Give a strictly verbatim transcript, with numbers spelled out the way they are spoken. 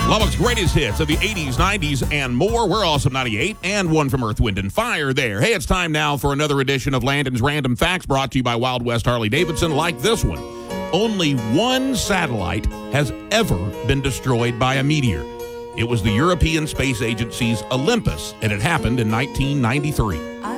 Lubbock's greatest hits of the eighties, nineties, and more. We're Awesome ninety-eight and one from Earth, Wind, and Fire there. Hey, it's time now for another edition of Landon's Random Facts brought to you by Wild West Harley-Davidson, like this one. Only one satellite has ever been destroyed by a meteor. It was the European Space Agency's Olympus, and it happened in nineteen ninety-three.